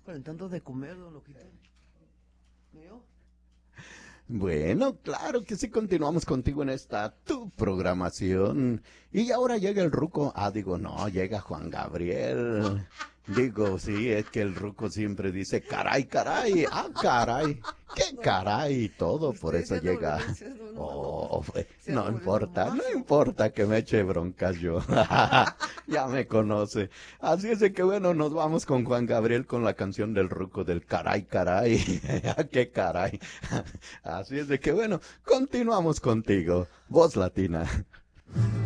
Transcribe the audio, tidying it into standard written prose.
calentando de comer, don Loquito. ¿Mío? Bueno, claro que sí, continuamos contigo en esta tu programación. Y ahora llega el ruco. Ah, digo, no, llega Juan Gabriel. Digo, sí, es que el ruco siempre dice, caray, caray, ah, caray, qué No, caray, y todo, por usted eso se anda llega. volviendo, se anda volviendo loco. Oh, Se anda no volviendo importa, no macho. importa que me eche broncas yo. Ya me conoce. Así es de que bueno, nos vamos con Juan Gabriel con la canción del ruco del caray, caray. Qué caray. Así es de que bueno, continuamos contigo. Voz Latina.